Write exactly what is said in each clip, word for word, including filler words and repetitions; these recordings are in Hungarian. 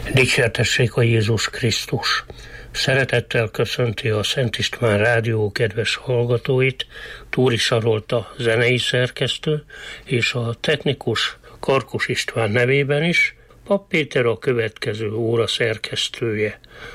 Dicsértessék a Jézus Krisztus! Szeretettel köszönti a Szent István Rádió kedves hallgatóit, Túri Sarolta zenei szerkesztő, és a technikus Karkus István nevében is, Papp Péter a következő óra szerkesztője.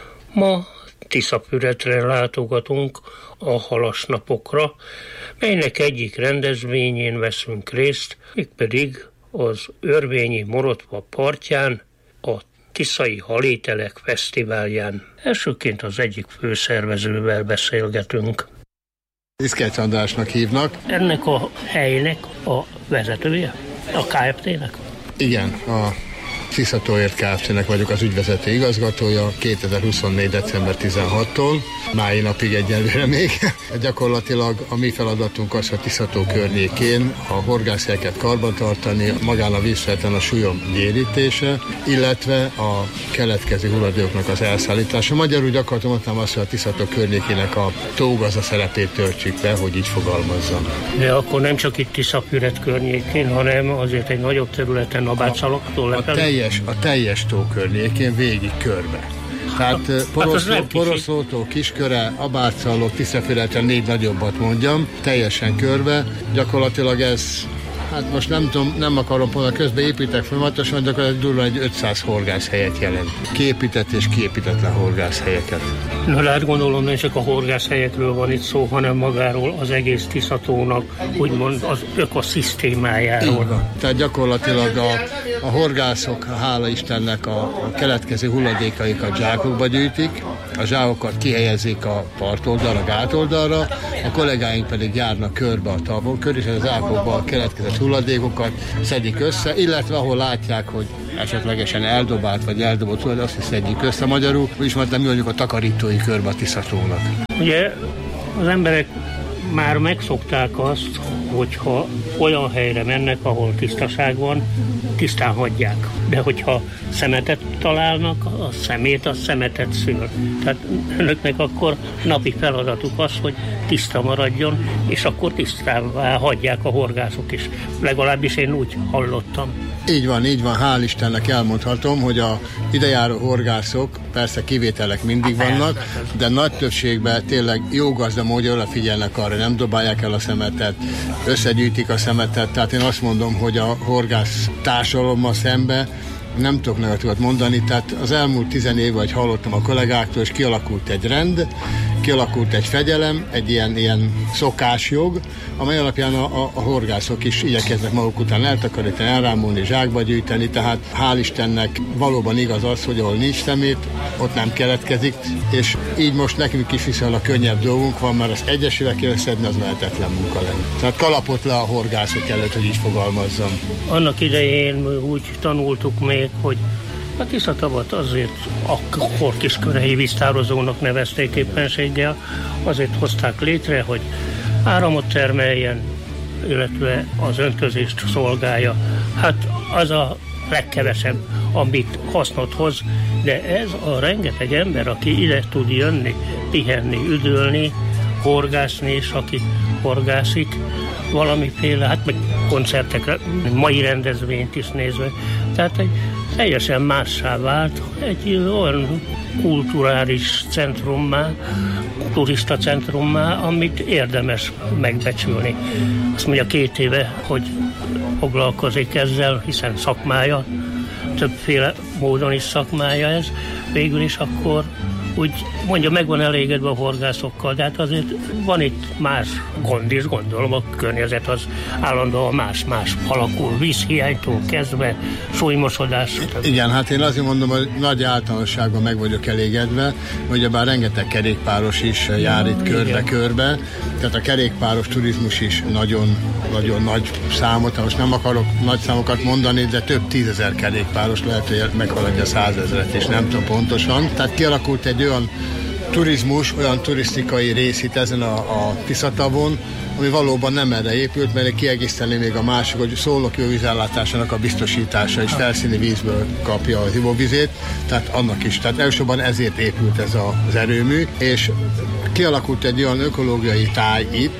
Ma Tiszapüretre látogatunk a halasnapokra, melynek egyik rendezvényén veszünk részt, mégpedig az Örvényi Morotva partján, a Tiszai Halételek Fesztiválján. Elsőként az egyik főszervezővel beszélgetünk. Iszkert Andrásnak hívnak. Ennek a helynek a vezetője? A ká ef té-nek? Igen, a Tiszatóért Kft-nek vagyok az ügyvezető igazgatója kétezer-huszonnégy. december tizenhatodikától, mái napig egyelőre még. Gyakorlatilag a mi feladatunk az, hogy Tiszató környékén a horgászhelyeket karbantartani, magán a vízfelten a súlyom gyérítése, illetve a keletkező hulladékoknak az elszállítása. Magyarul gyakorlatilag mondtam azt, hogy a Tiszató környékének a tógazda szerepét töltsük be, hogy így fogalmazzam. De akkor nem csak itt Tiszapüret környékén, hanem azért egy nagyobb területen a Bácsalogtól lefelé. A teljes tó környékén végig körbe. Tehát Poroszló, hát Poroszlótól Kisköre, Abácsalog, Tiszafüreten, négy nagyobbat mondjam, teljesen körbe. Gyakorlatilag ez, hát most nem tudom, nem akarom pontosan, közben építek folyamatosan, de akkor durván egy ötszáz horgászhelyet jelent. Kiépített és kiépítetlen horgászhelyeket. Na hát gondolom, nem csak a horgászhelyekről van itt szó, hanem magáról az egész Tiszatónak, úgymond az ökoszisztémájáról. Tehát gyakorlatilag a, a horgászok, hála Istennek a, a keletkező hulladékaikat zsákokba gyűjtik, a zsákokat kihelyezik a partoldalra, a gátoldalra, a kollégáink pedig járnak körbe a tavon kör, és a zsákokba a keletkezett hulladékokat szedik össze, illetve ahol látják, hogy esetlegesen eldobált vagy eldobott hulladék, azt is szedjük össze. Magyarul, úgyis mondtam, mi mondjuk a takarítói körbe a Tiszatónak. Ugye az emberek már megszokták azt, hogyha olyan helyre mennek, ahol tisztaság van, tisztán hagyják. De hogyha szemetet találnak, a szemét, a szemetet szül. Tehát önöknek akkor napi feladatuk az, hogy tiszta maradjon, és akkor tisztává hagyják a horgászok is. Legalábbis én úgy hallottam. Így van, így van, hál' Istennek elmondhatom, hogy a idejáró horgászok, persze kivételek mindig vannak, de nagy többségben tényleg jó gazda módon odafigyelnek arra, nem dobálják el a szemetet, összegyűjtik a szemetet, tehát én azt mondom, hogy a horgász társadalommal szembe nem tudok negatívat mondani, tehát az elmúlt tizen év, vagy hallottam a kollégáktól, és kialakult egy rend, kialakult egy fegyelem, egy ilyen, ilyen szokásjog, amely alapján a, a, a horgászok is igyekeznek maguk után eltakarítani, elrámolni, zsákba gyűjteni, tehát hál' Istennek valóban igaz az, hogy ahol nincs szemét, ott nem keletkezik, és így most nekünk is viszonylag könnyebb dolgunk van, mert az egyesével szedni az lehetetlen munka lenne. Tehát kalapott le a horgászok előtt, hogy így fogalmazzam. Annak idején úgy tanultuk még, hogy a Tiszatavat azért akkor kiskörhelyi víztározónak nevezték éppenséggel, azért hozták létre, hogy áramot termeljen, illetve az öntözést szolgálja. Hát az a legkevesebb, amit hasznot hoz, de ez a rengeteg ember, aki ide tud jönni, pihenni, üdülni, horgászni, és aki horgászik, valamiféle, hát meg koncertekre, mai rendezvényt is nézve, tehát egy teljesen mássá vált, egy olyan kulturális centrummá, turista centrummá, amit érdemes megbecsülni. Azt mondja, két éve, hogy foglalkozik ezzel, hiszen szakmája, többféle módon is szakmája ez, végül is akkor úgy mondja, meg van elégedve a horgászokkal, de hát azért van itt más gond is, gondolom, a környezet az állandóan más-más alakul, vízhiánytól kezdve, súlymosodás. Igen, hát én azért mondom, hogy nagy általánosságban meg vagyok elégedve, hogy bár rengeteg kerékpáros is jár itt körbe-körbe, tehát a kerékpáros turizmus is nagyon, nagyon nagy számot, most nem akarok nagy számokat mondani, de több tízezer kerékpáros lehet, hogy meghaladja a százezret, és nem tudom pontosan. Tehát kialakult egy olyan turizmus, olyan turisztikai rész itt ezen a, a Tiszatavon, ami valóban nem erre épült, mert kiegészíteni még a másik, hogy Szolnok vízellátásának a biztosítása és felszíni vízből kapja az ivóvizét, tehát annak is. Tehát elsősorban ezért épült ez a, az erőmű, és kialakult egy olyan ökológiai táj itt,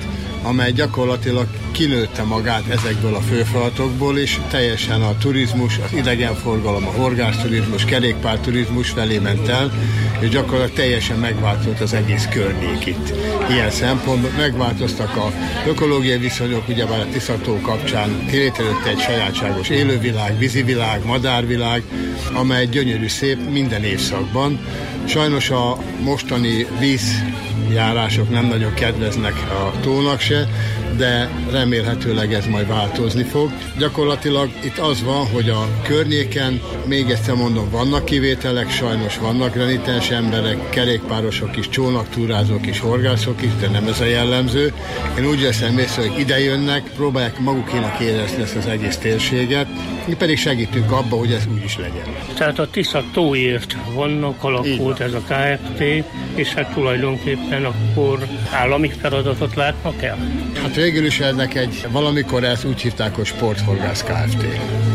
amely gyakorlatilag kinőtte magát ezekből a főfalatokból, és teljesen a turizmus, az idegenforgalom, a horgászturizmus, kerékpárturizmus felé ment el, és gyakorlatilag teljesen megváltozott az egész környék itt. Ilyen szempontból megváltoztak a ökológiai viszonyok, ugyebár a Tisza-tó kapcsán létrejött egy sajátságos élővilág, vízivilág, madárvilág, amely gyönyörű szép minden évszakban. Sajnos a mostani vízjárások nem nagyon kedveznek a tónak se, de remélhetőleg ez majd változni fog. Gyakorlatilag itt az van, hogy a környéken, még egyszer mondom, vannak kivételek, sajnos vannak renitens emberek, kerékpárosok is, csónaktúrázók is, horgászok is, de nem ez a jellemző. Én úgy veszem észre, hogy ide jönnek, próbálják magukénak érezni ezt az egész térséget, mi pedig segítünk abba, hogy ez úgy is legyen. Tehát a Tisza-tóért vannak, alakult ez a ká ef té, és hát tulajdonképpen akkor állami feladatot látnak el? Hát végül is ennek egy, valamikor ezt úgy hívták, hogy Sporthorgász Kft.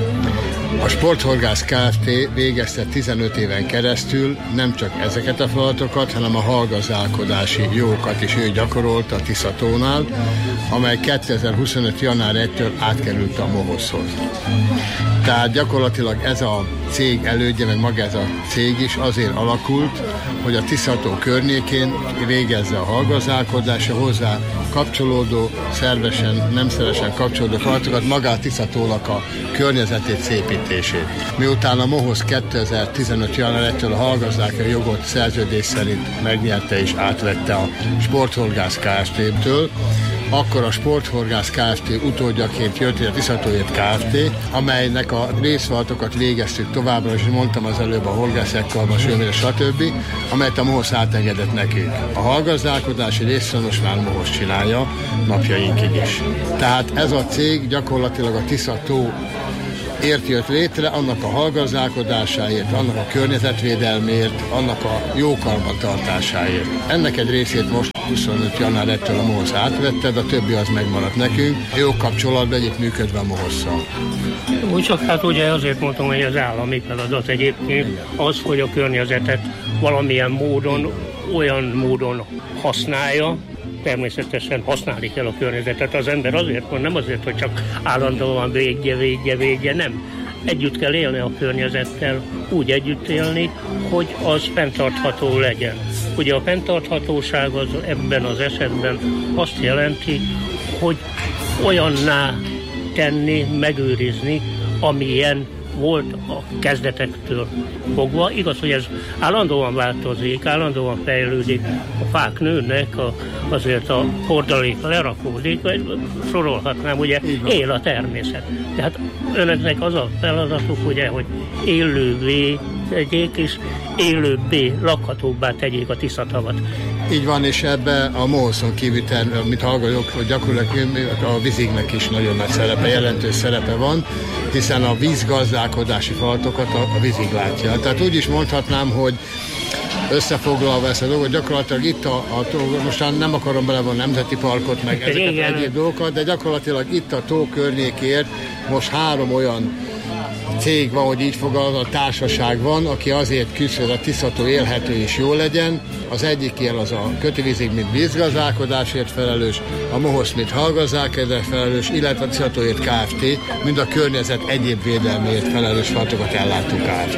A Sporthorgász Kft. Végezte tizenöt éven keresztül nem csak ezeket a feladatokat, hanem a hallgazdálkodási jogokat is ő gyakorolta a Tisza-tónál, amely kétezer-huszonöt. január elsejétől átkerült a mohoszhoz. Tehát gyakorlatilag ez a cég elődje, meg maga ez a cég is azért alakult, hogy a Tisza-tó környékén végezze a hallgazdálkodásra hozzá kapcsolódó, szervesen, nem szervesen kapcsolódó feladatokat, magát a Tisza-tónak a környezetét, szépítését. Miután a mohosz kétezer-tizenöt. január elsejétől a hallgazdálkodási jogot szerződés szerint megnyerte és átvette a Sporthorgász Kft.-től, akkor a Sporthorgász Kft. Utódjaként jött a Tisza-tóért Kft., amelynek a részfalatokat végeztük továbbra, és mondtam az előbb a horgászekkalma, sőmére, stb., amelyet a mohosz átengedett nekünk. A hallgazdálkodási részt most már mohosz csinálja napjainkig is. Tehát ez a cég gyakorlatilag a Tisza-tó ért jött létre, annak a hallgazdálkodásáért, annak a környezetvédelmért, annak a jó karbantartásáért. Ennek egy részét most huszonöt. január elsejétől a mohosz átvette, de a többi az megmaradt nekünk. Jó kapcsolatban együtt működve a mohosszal. Úgy csak hát ugye azért mondtam, hogy az állami feladat egyébként az, hogy a környezetet valamilyen módon, olyan módon használja, természetesen használni kell a környezetet az ember azért, hogy nem azért, hogy csak állandóan védje, védje, védje, nem. Együtt kell élni a környezettel, úgy együtt élni, hogy az fenntartható legyen. Ugye a fenntarthatóság az ebben az esetben azt jelenti, hogy olyanná tenni, megőrizni, amilyen volt a kezdetektől fogva. Igaz, hogy ez állandóan változik, állandóan fejlődik, a fák nőnek, a, azért a hordalék lerakódik, sorolhatnám, ugye él a természet. Tehát önöknek az a feladatuk, ugye, hogy élővé tegyék, és élőbbé, lakhatóbbá tegyék a Tisza-tavat. Így van, és ebben a mohoszon kívül, amit hallgatok, hogy gyakorlatilag a vízignek is nagyon nagy szerepe, jelentős szerepe van, hiszen a vízgazdálkodási feladatokat a vízig látja. Tehát úgy is mondhatnám, hogy összefoglalva ezt a dolgot, gyakorlatilag itt a, a tó, most nem akarom belevonni a nemzeti parkot, meg ezeket igen. Egyéb dolgokat, de gyakorlatilag itt a tó környékért most három olyan cég van, hogy így fogalmazva, a társaság van, aki azért küzd, hogy a Tisza-tó élhető és jó legyen. Az egyik ilyen az a Kötővízig, mint vízgazdálkodásért felelős, a mohosz, mint hallgazdálkodásért felelős, illetve a Tisza-tóért Kft., mind a környezet egyéb védelméért felelős feladatokat ellátó Kft.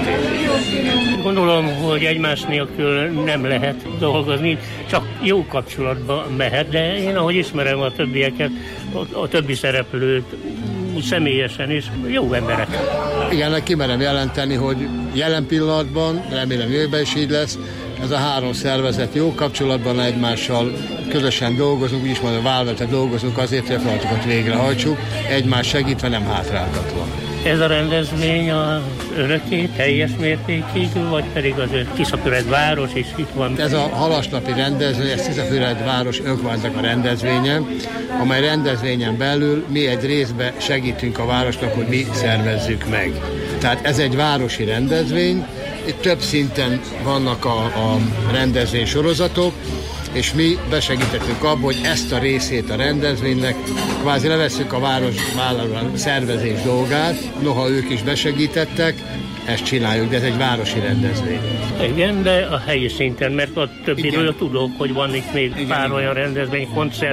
Gondolom, hogy egymás nélkül nem lehet dolgozni, csak jó kapcsolatban mehet, de én, ahogy ismerem a többieket, a, a többi szereplőt, személyesen is jó emberek. Igen, kimerem jelenteni, hogy jelen pillanatban, remélem jövőben is így lesz, ez a három szervezet jó kapcsolatban egymással közösen dolgozunk, úgyis majd a válvetve dolgozunk azért, hogy a feladatokat végrehajtsuk, egymás segítve, nem hátráltatva. Ez a rendezvény az örökké teljes mértékig, vagy pedig az Tiszafüred város is itt van? Ez a halasnapi rendezvény, ez Tiszafüred város önkormányzatnak a rendezvénye, amely rendezvényen belül mi egy részben segítünk a városnak, hogy mi szervezzük meg. Tehát ez egy városi rendezvény, itt több szinten vannak a, a rendezvény sorozatok, és mi besegítettünk abba, hogy ezt a részét a rendezvénynek kvázi levesszük a város vállaló szervezés dolgát, noha ők is besegítettek, ezt csináljuk, de ez egy városi rendezvény. Igen, de a helyi szinten, mert a többiről tudok, hogy van itt még igen, pár igen. olyan rendezvény, koncert,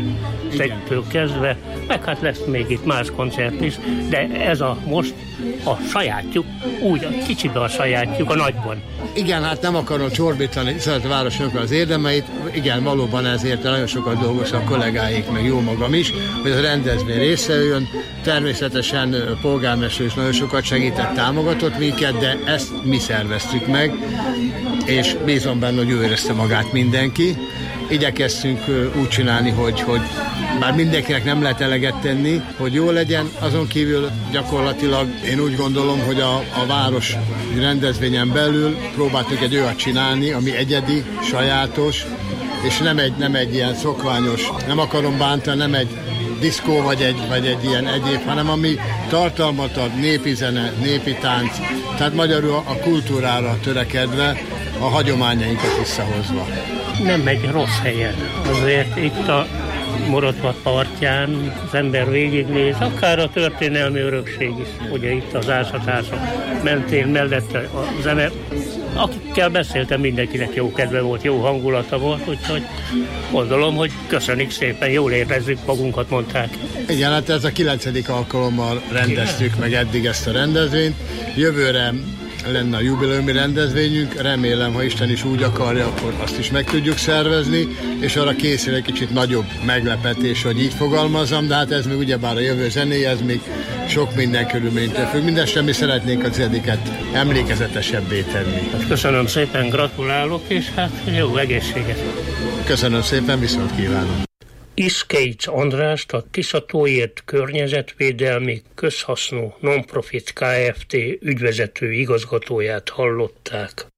kettő kezdve, meg hát lesz még itt más koncert is, de ez a most a sajátjuk, úgy a kicsiben a sajátjuk, a nagyban. Igen, hát nem akarom csorbítani a városnak az érdemeit, igen, valóban ezért nagyon sokat dolgoznak a kollégáik, meg jó magam is, hogy a rendezvény részeüljön. Természetesen a polgármester is nagyon sokat segített, támogatott minket, de ezt mi szerveztük meg, és bízom benne, hogy ő érezte magát mindenki. Igyekeztünk úgy csinálni, hogy, hogy bár mindenkinek nem lehet eleget tenni, hogy jó legyen, azon kívül gyakorlatilag én úgy gondolom, hogy a, a város rendezvényen belül próbáltuk egy olyat csinálni, ami egyedi, sajátos, és nem egy, nem egy ilyen szokványos, nem akarom bántani, nem egy diszkó vagy egy, vagy egy ilyen egyéb, hanem ami tartalmat ad, népi zene, népi tánc, tehát magyarul a kultúrára törekedve, a hagyományainkat visszahozva. Nem megy rossz helyen. Azért itt a Morotva partján az ember végignéz, akár a történelmi örökség is, ugye itt az ásatások mentén mellette a zene. Akikkel beszéltem, mindenkinek jó kedve volt, jó hangulata volt, úgyhogy gondolom, hogy köszönjük szépen, jól érezzük magunkat, mondták. Igen, hát ez a kilencedik alkalommal rendeztük meg eddig ezt a rendezvényt. Jövőre lenne a jubileumi rendezvényünk, remélem, ha Isten is úgy akarja, akkor azt is meg tudjuk szervezni, és arra készül egy kicsit nagyobb meglepetés, hogy így fogalmazom, de hát ez még ugyebár a jövő zenéje, ez még sok minden körülménytől függ. Mindenesetre mi szeretnénk az ediket emlékezetesebbé tenni. Köszönöm szépen, gratulálok, és hát jó egészséget! Köszönöm szépen, viszont kívánom! Iszkécs Andrást, a Tiszatóért Környezetvédelmi Közhasznú Nonprofit Kft. Ügyvezető igazgatóját hallották.